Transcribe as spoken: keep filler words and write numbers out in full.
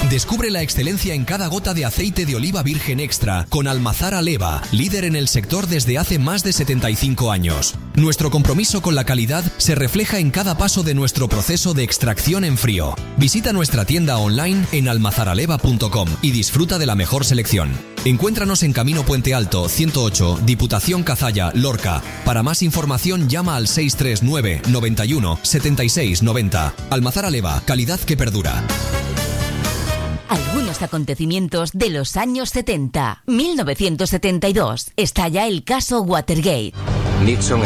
Descubre la excelencia en cada gota de aceite de oliva virgen extra con Almazara Leva, líder en el sector desde hace más de setenta y cinco años. Nuestro compromiso con la calidad se refleja en cada paso de nuestro proceso de extracción en frío. Visita nuestra tienda online en almazaraleva punto com y disfruta de la mejor selección. Encuéntranos en Camino Puente Alto, ciento ocho, Diputación Cazalla, Lorca. Para más información llama al seis tres nueve, noventa y uno, setenta y seis noventa. Almazara Leva, calidad que perdura. Algunos acontecimientos de los años setenta. mil novecientos setenta y dos. Estalla el caso Watergate. Nixon